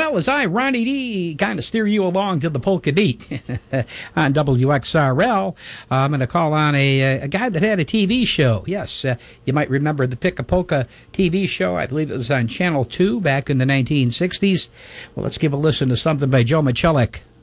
Well, as I, Ronnie D, kind of steer you along to the polka beat on WXRL, I'm going to call on a guy that had a TV show. Yes, you might remember the Pick a Polka TV show. I believe it was on Channel 2 back in the 1960s. Well, let's give a listen to something by Joe Michalek.